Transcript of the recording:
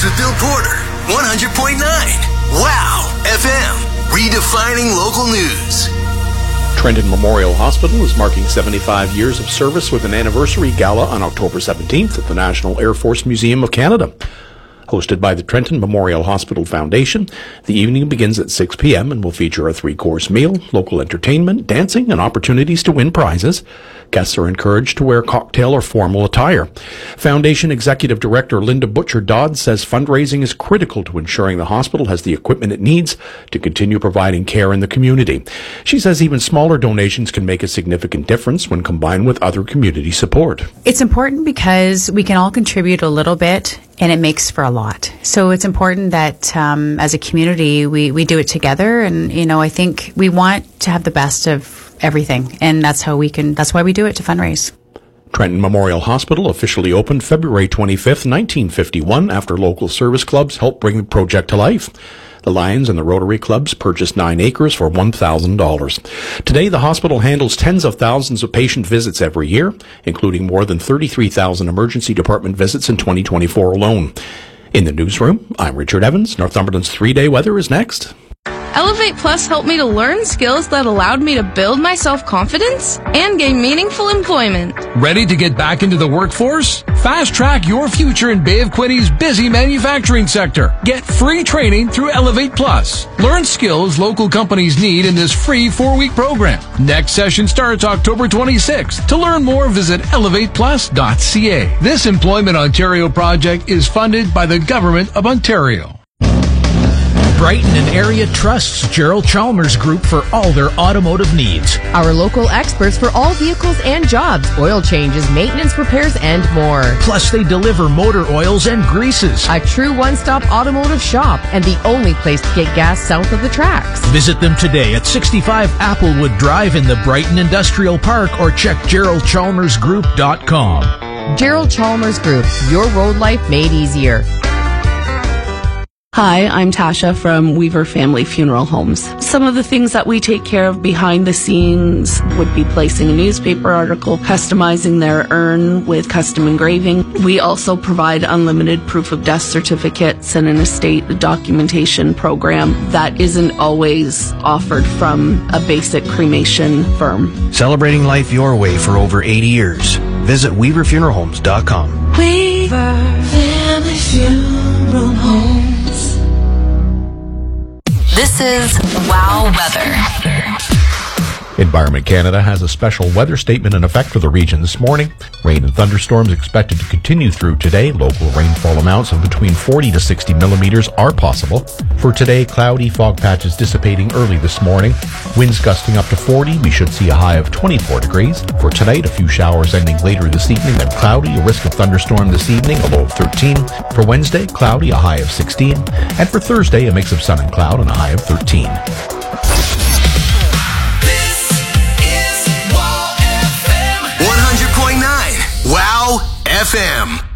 News with Bill Porter, 100.9. Wow FM, redefining local news. Trenton Memorial Hospital is marking 75 years of service with an anniversary gala on October 17th at the National Air Force Museum of Canada. Hosted by the Trenton Memorial Hospital Foundation, the evening begins at 6 p.m. and will feature a 3-course meal, local entertainment, dancing, and opportunities to win prizes. Guests are encouraged to wear cocktail or formal attire. Foundation Executive Director Linda Butcher-Dodds says fundraising is critical to ensuring the hospital has the equipment it needs to continue providing care in the community. She says even smaller donations can make a significant difference when combined with other community support. It's important because we can all contribute a little bit, and it makes for a lot. So it's important that as a community, we do it together. And, I think we want to have the best of everything. And that's why we do it, to fundraise. Trenton Memorial Hospital officially opened February 25th, 1951, after local service clubs helped bring the project to life. The Lions and the Rotary Clubs purchased 9 acres for $1,000. Today, the hospital handles tens of thousands of patient visits every year, including more than 33,000 emergency department visits in 2024 alone. In the newsroom, I'm Richard Evans. Northumberland's 3-day weather is next. Elevate Plus helped me to learn skills that allowed me to build my self-confidence and gain meaningful employment. Ready to get back into the workforce? Fast track your future in Bay of Quinny's busy manufacturing sector. Get free training through Elevate Plus. Learn skills local companies need in this free 4-week program. Next session starts October 26th. To learn more, visit elevateplus.ca. This Employment Ontario project is funded by the Government of Ontario. Brighton and area trusts Gerald Chalmers Group for all their automotive needs. Our local experts for all vehicles and jobs, oil changes, maintenance, repairs, and more. Plus, they deliver motor oils and greases. A true one-stop automotive shop and the only place to get gas south of the tracks. Visit them today at 65 Applewood Drive in the Brighton Industrial Park or check GeraldChalmersGroup.com. Gerald Chalmers Group, your road life made easier. Hi, I'm Tasha from Weaver Family Funeral Homes. Some of the things that we take care of behind the scenes would be placing a newspaper article, customizing their urn with custom engraving. We also provide unlimited proof of death certificates and an estate documentation program that isn't always offered from a basic cremation firm. Celebrating life your way for over 80 years. Visit WeaverFuneralHomes.com. Weaver Family Funeral Homes. This is Wow Weather. Environment Canada has a special weather statement in effect for the region this morning. Rain and thunderstorms expected to continue through today. Local rainfall amounts of between 40 to 60 millimeters are possible. For today, cloudy, fog patches dissipating early this morning. Winds gusting up to 40. We should see a high of 24 degrees. For tonight, a few showers ending later this evening, then cloudy, a risk of thunderstorm this evening, a low of 13. For Wednesday, cloudy, a high of 16. And for Thursday, a mix of sun and cloud and a high of 13. Wow FM.